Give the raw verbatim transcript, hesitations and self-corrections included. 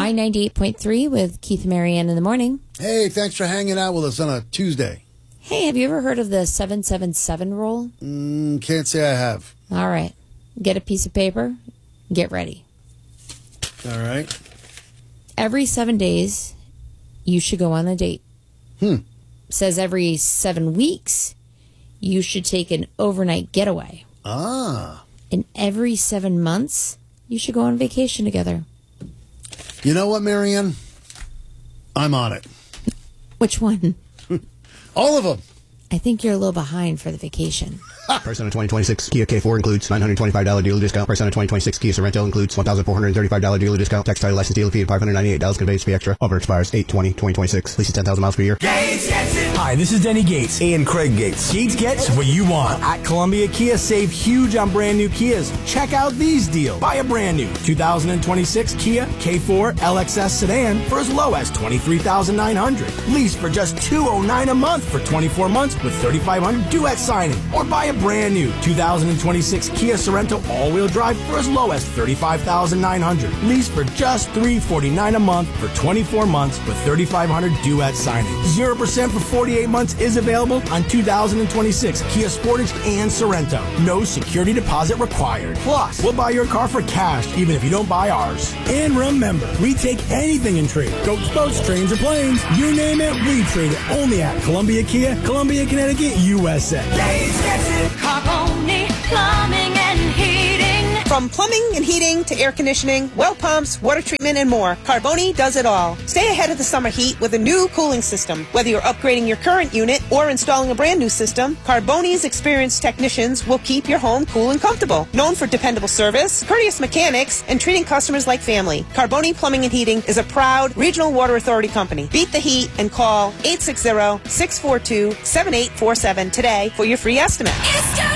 Y ninety-eight point three with Keith and Marianne in the morning. Hey, thanks for hanging out with us on a Tuesday. Hey, have you ever heard of the seven seven seven rule? Mm, can't say I have. All right. Get a piece of paper. Get ready. All right. Every seven days, you should go on a date. Hmm. Says every seven weeks, you should take an overnight getaway. Ah. And every seven months, you should go on vacation together. You know what, Marianne? I'm on it. Which one? All of them. I think you're a little behind for the vacation. Price on a twenty twenty-six Kia K four includes nine hundred twenty-five dollars dealer discount. Price on a twenty twenty-six Kia Sorento includes one thousand four hundred thirty-five dollars dealer discount. Tax, title, license, dealer fee, and five hundred ninety-eight dollars conveyance fee extra. Offer expires eight twenty twenty twenty-six. Leases ten thousand miles per year. Gates gets it. Hi, this is Denny Gates. And Craig Gates. Gates gets what you want. At Columbia Kia, save huge on brand new Kias. Check out these deals. Buy a brand new two thousand twenty-six Kia K four L X S sedan for as low as twenty-three thousand nine hundred dollars. Lease for just two hundred nine dollars a month for twenty-four months with thirty-five hundred dollars due at signing. Or buy a brand new two thousand twenty-six Kia Sorento all-wheel drive for as low as thirty-five thousand nine hundred dollars. Lease for just three hundred forty-nine dollars a month for twenty-four months with thirty-five hundred dollars due at signing. zero percent for forty-eight months is available on two thousand twenty-six Kia Sportage and Sorento. No security deposit required. Plus, we'll buy your car for cash even if you don't buy ours. And remember, we take anything in trade. Goats, boats, trains, or planes. You name it, we trade it only at Columbia Kia, Columbia, Connecticut, U S A. Gates gets it. Carboni Plumbing and Heating. From plumbing and heating to air conditioning, well pumps, water treatment, and more, Carboni does it all. Stay ahead of the summer heat with a new cooling system. Whether you're upgrading your current unit or installing a brand new system, Carboni's experienced technicians will keep your home cool and comfortable. Known for dependable service, courteous mechanics, and treating customers like family, Carboni Plumbing and Heating is a proud Regional Water Authority company. Beat the heat and call eight six zero, six four two, seven eight four seven today for your free estimate. It's time